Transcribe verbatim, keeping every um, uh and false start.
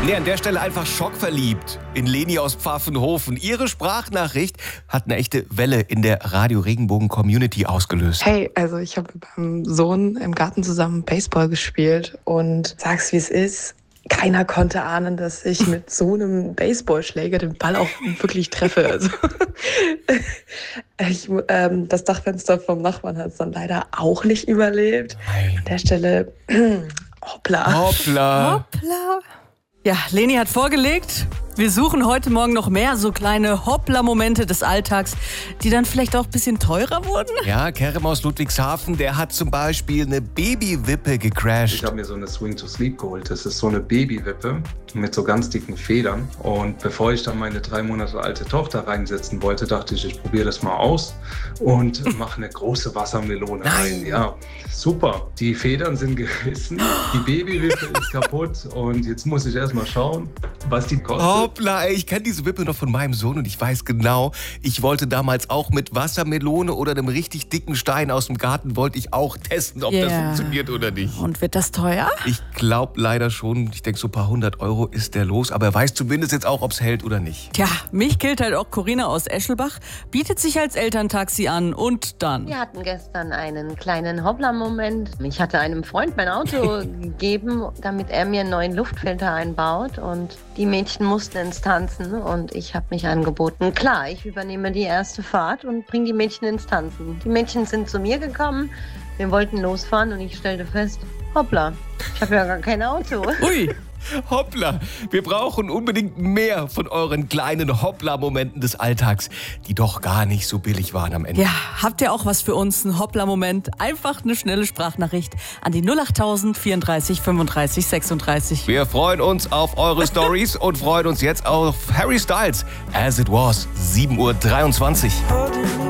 Nee, an der Stelle einfach schockverliebt in Leni aus Pfaffenhofen. Ihre Sprachnachricht hat eine echte Welle in der Radio-Regenbogen-Community ausgelöst. Hey, also ich habe mit meinem Sohn im Garten zusammen Baseball gespielt und sag's wie es ist, keiner konnte ahnen, dass ich mit so einem Baseballschläger den Ball auch wirklich treffe. Also ich, ähm, das Dachfenster vom Nachbarn hat es dann leider auch nicht überlebt. Nein. An der Stelle hoppla. Hoppla. Hoppla. Ja, Leni hat vorgelegt, wir suchen heute Morgen noch mehr so kleine Hoppla-Momente des Alltags, die dann vielleicht auch ein bisschen teurer wurden. Ja, Kerem aus Ludwigshafen, der hat zum Beispiel eine Babywippe gecrashed. Ich habe mir so eine Swing to Sleep geholt. Das ist so eine Babywippe mit so ganz dicken Federn. Und bevor ich dann meine drei Monate alte Tochter reinsetzen wollte, dachte ich, ich probiere das mal aus und mache eine große Wassermelone rein. Ja, super. Die Federn sind gerissen, die Babywippe ist kaputt und jetzt muss ich erst mal schauen, was die kostet. Hoppla, ey, ich kenne diese Wippe noch von meinem Sohn und ich weiß genau, ich wollte damals auch mit Wassermelone oder einem richtig dicken Stein aus dem Garten, wollte ich auch testen, ob Yeah. das funktioniert oder nicht. Und wird das teuer? Ich glaube leider schon, ich denke so ein paar hundert Euro ist der los, aber er weiß zumindest jetzt auch, ob es hält oder nicht. Tja, mich killt halt auch Corinna aus Eschelbach, bietet sich als Elterntaxi an und dann. Wir hatten gestern einen kleinen Hoppla-Moment. Ich hatte einem Freund mein Auto gegeben, damit er mir einen neuen Luftfilter einbaut und die Mädchen mussten ins Tanzen und ich habe mich angeboten. Klar, ich übernehme die erste Fahrt und bringe die Mädchen ins Tanzen. Die Mädchen sind zu mir gekommen, wir wollten losfahren und ich stellte fest, hoppla, ich habe ja gar kein Auto. Ui, hoppla, wir brauchen unbedingt mehr von euren kleinen Hoppla-Momenten des Alltags, die doch gar nicht so billig waren am Ende. Ja, habt ihr auch was für uns, ein Hoppla-Moment? Einfach eine schnelle Sprachnachricht an die null achttausend vierunddreißig fünfunddreißig sechsunddreißig. Wir freuen uns auf eure Stories und freuen uns jetzt auf Harry Styles, As It Was, sieben Uhr dreiundzwanzig.